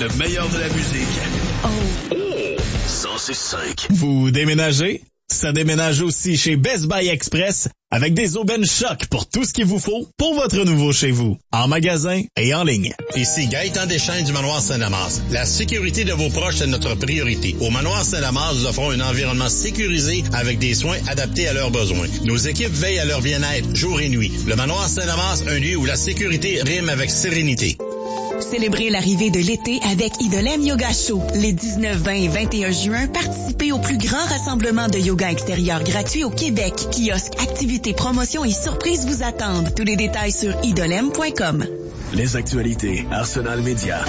Le meilleur de la musique. Oh. 106.5. Vous déménagez? Ça déménage aussi chez Best Buy Express avec des aubaines choc pour tout ce qu'il vous faut pour votre nouveau chez vous, en magasin et en ligne. Ici Gaëtan Deschênes du Manoir Saint-Damas. La sécurité de vos proches est notre priorité. Au Manoir Saint-Damas, nous offrons un environnement sécurisé avec des soins adaptés à leurs besoins. Nos équipes veillent à leur bien-être jour et nuit. Le Manoir Saint-Damas, un lieu où la sécurité rime avec sérénité. Célébrez l'arrivée de l'été avec Idolem Yoga Show. Les 19, 20 et 21 juin, participez au plus grand rassemblement de yoga extérieur gratuit au Québec. Kiosques, activités, promotions et surprises vous attendent. Tous les détails sur idolem.com. Les actualités Arsenal Média.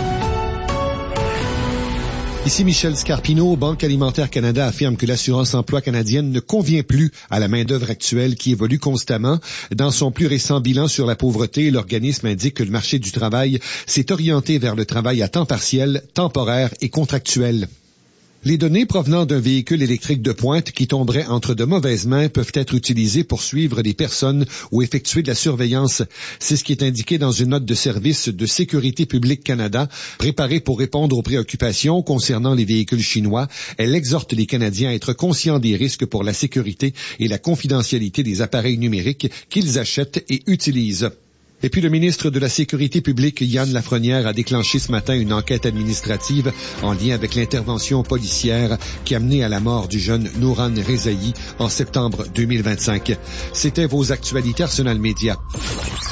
Ici Michel Scarpino. Banque alimentaire Canada affirme que l'assurance-emploi canadienne ne convient plus à la main-d'œuvre actuelle qui évolue constamment. Dans son plus récent bilan sur la pauvreté, l'organisme indique que le marché du travail s'est orienté vers le travail à temps partiel, temporaire et contractuel. Les données provenant d'un véhicule électrique de pointe qui tomberait entre de mauvaises mains peuvent être utilisées pour suivre des personnes ou effectuer de la surveillance. C'est ce qui est indiqué dans une note de service de Sécurité publique Canada, préparée pour répondre aux préoccupations concernant les véhicules chinois. Elle exhorte les Canadiens à être conscients des risques pour la sécurité et la confidentialité des appareils numériques qu'ils achètent et utilisent. Et puis le ministre de la Sécurité publique, Yann Lafrenière, a déclenché ce matin une enquête administrative en lien avec l'intervention policière qui a mené à la mort du jeune Nouran Rezaï en septembre 2025. C'était vos actualités Arsenal Média.